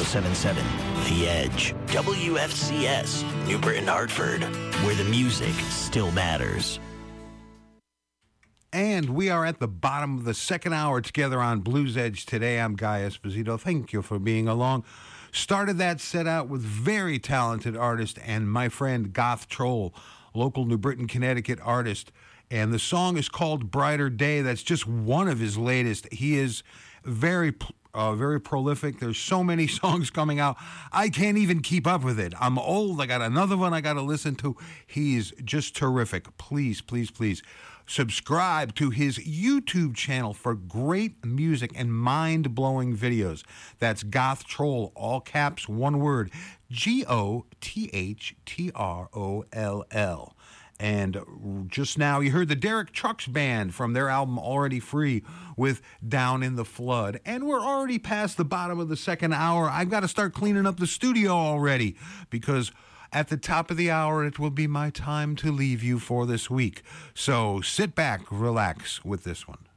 107.7 The Edge, WFCS, New Britain, Hartford, where the music still matters. And we are at the bottom of the second hour together on Blues Edge today. I'm Guy Esposito. Thank you for being along. Started that set out with very talented artist and my friend Goth Troll, local New Britain, Connecticut artist. And the song is called Brighter Day. That's just one of his latest. He is very prolific. There's so many songs coming out. I can't even keep up with it. I'm old. I got another one I got to listen to. He's just terrific. Please, please, please subscribe to his YouTube channel for great music and mind-blowing videos. That's Goth Troll, all caps, one word, GOTHTROLL. And just now you heard the Derek Trucks Band from their album Already Free with Down in the Flood. And we're already past the bottom of the second hour. I've got to start cleaning up the studio already because at the top of the hour it will be my time to leave you for this week. So sit back, relax with this one.